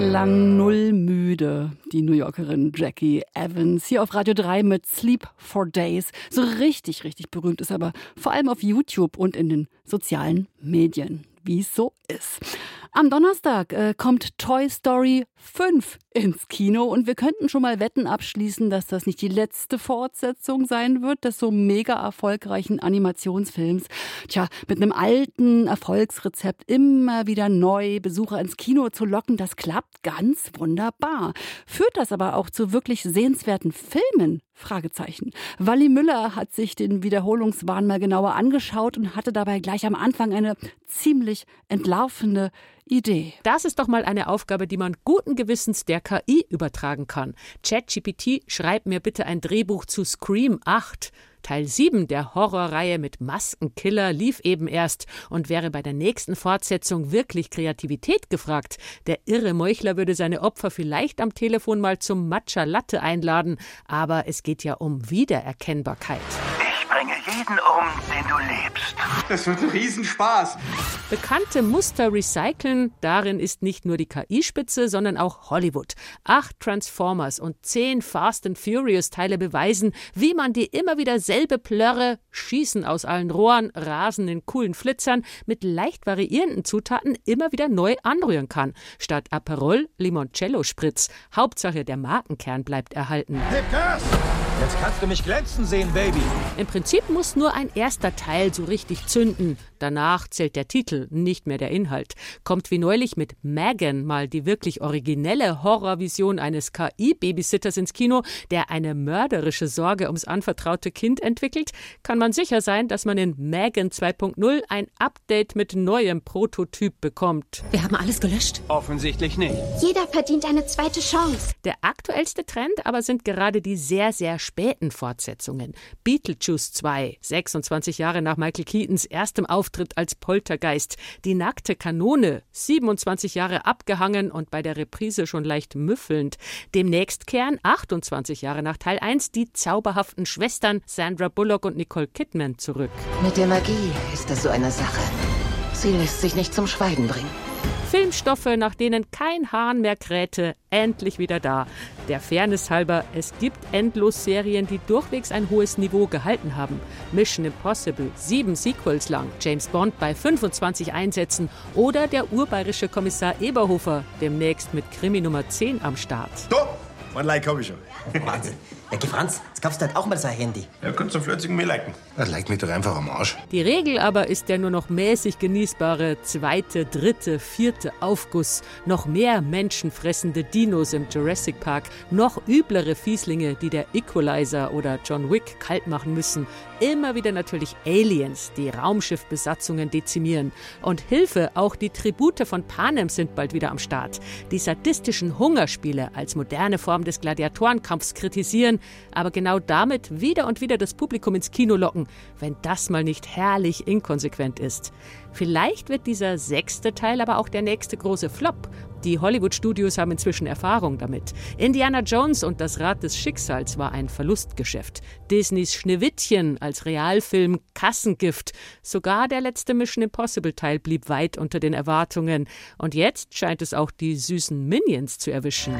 Lang null müde, die New Yorkerin Jackie Evans, hier auf Radio 3 mit Sleep for Days. So richtig, richtig berühmt ist aber vor allem auf YouTube und in den sozialen Medien, wie es so ist. Am Donnerstag kommt Toy Story 5 ins Kino und wir könnten schon mal Wetten abschließen, dass das nicht die letzte Fortsetzung sein wird des so mega erfolgreichen Animationsfilms. Tja, mit einem alten Erfolgsrezept immer wieder neu Besucher ins Kino zu locken, das klappt ganz wunderbar. Führt das aber auch zu wirklich sehenswerten Filmen? Fragezeichen. Wally Müller hat sich den Wiederholungswahn mal genauer angeschaut und hatte dabei gleich am Anfang eine ziemlich entlarvende Idee. Das ist doch mal eine Aufgabe, die man guten Gewissens der KI übertragen kann. ChatGPT, schreib mir bitte ein Drehbuch zu Scream 8. Teil 7 der Horrorreihe mit Maskenkiller lief eben erst und wäre bei der nächsten Fortsetzung wirklich Kreativität gefragt. Der irre Meuchler würde seine Opfer vielleicht am Telefon mal zum Matcha Latte einladen, aber es geht ja um Wiedererkennbarkeit. Ich bringe jeden um, den du liebst. Das wird ein Riesenspaß. Bekannte Muster recyceln, darin ist nicht nur die KI-Spitze, sondern auch Hollywood. 8 Transformers und 10 Fast and Furious-Teile beweisen, wie man die immer wieder selbe Plörre, Schießen aus allen Rohren, Rasen in coolen Flitzern mit leicht variierenden Zutaten immer wieder neu anrühren kann. Statt Aperol, Limoncello-Spritz. Hauptsache, der Markenkern bleibt erhalten. Gib Gas! Jetzt kannst du mich glänzen sehen, Baby. Im Prinzip muss nur ein erster Teil so richtig zünden. Danach zählt der Titel, nicht mehr der Inhalt. Kommt wie neulich mit Megan mal die wirklich originelle Horrorvision eines KI-Babysitters ins Kino, der eine mörderische Sorge ums anvertraute Kind entwickelt, kann man sicher sein, dass man in Megan 2.0 ein Update mit neuem Prototyp bekommt. Wir haben alles gelöscht. Offensichtlich nicht. Jeder verdient eine zweite Chance. Der aktuellste Trend aber sind gerade die sehr, sehr späten Fortsetzungen. Beetlejuice 2, 26 Jahre nach Michael Keatons erstem Auftritt als Poltergeist. Die nackte Kanone, 27 Jahre abgehangen und bei der Reprise schon leicht müffelnd. Demnächst kehren 28 Jahre nach Teil 1 die zauberhaften Schwestern Sandra Bullock und Nicole Kidman zurück. Mit der Magie ist das so eine Sache. Sie lässt sich nicht zum Schweigen bringen. Filmstoffe, nach denen kein Hahn mehr krähte, endlich wieder da. Der Fairness halber, es gibt endlos Serien, die durchwegs ein hohes Niveau gehalten haben. Mission Impossible, 7 Sequels lang, James Bond bei 25 Einsätzen oder der urbayerische Kommissar Eberhofer, demnächst mit Krimi Nummer 10 am Start. Da, mein Like hab ich schon. Wahnsinn. Ja, Franz, jetzt kaufst du halt auch mal so ein Handy. Ja, kannst du flötzigen mir liken. Das leicht mich doch einfach am Arsch. Die Regel aber ist der nur noch mäßig genießbare 2., 3., 4. Aufguss. Noch mehr menschenfressende Dinos im Jurassic Park. Noch üblere Fieslinge, die der Equalizer oder John Wick kalt machen müssen. Immer wieder natürlich Aliens, die Raumschiffbesatzungen dezimieren. Und Hilfe, auch die Tribute von Panem sind bald wieder am Start. Die sadistischen Hungerspiele als moderne Form des Gladiatorenkampfs kritisieren, aber genau damit wieder und wieder das Publikum ins Kino locken, wenn das mal nicht herrlich inkonsequent ist. Vielleicht wird dieser 6. Teil aber auch der nächste große Flop. Die Hollywood-Studios haben inzwischen Erfahrung damit. Indiana Jones und das Rad des Schicksals war ein Verlustgeschäft. Disneys Schneewittchen als Realfilm Kassengift. Sogar der letzte Mission Impossible-Teil blieb weit unter den Erwartungen. Und jetzt scheint es auch die süßen Minions zu erwischen.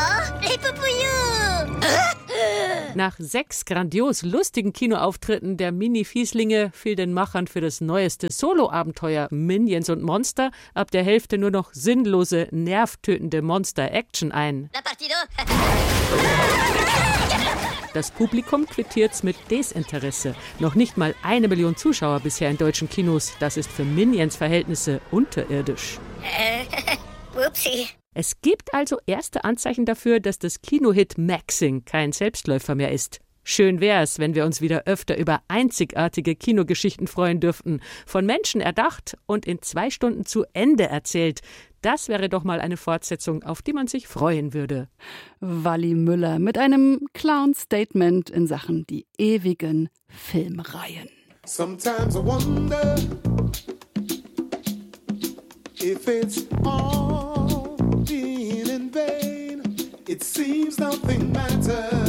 Nach 6 grandios lustigen Kinoauftritten der Mini-Fieslinge fiel den Machern für das neueste Solo-Abenteuer Minions und Monster ab der Hälfte nur noch sinnlose, nervtötende Monster-Action ein. Das Publikum quittiert's mit Desinteresse. Noch nicht mal 1 Million Zuschauer bisher in deutschen Kinos. Das ist für Minions-Verhältnisse unterirdisch. Upsi. Es gibt also erste Anzeichen dafür, dass das Kinohit Maxing kein Selbstläufer mehr ist. Schön wär's, wenn wir uns wieder öfter über einzigartige Kinogeschichten freuen dürften. Von Menschen erdacht und in 2 Stunden zu Ende erzählt. Das wäre doch mal eine Fortsetzung, auf die man sich freuen würde. Wally Müller mit einem klaren Statement in Sachen die ewigen Filmreihen. Sometimes I wonder if it's all been in vain. It seems nothing matters.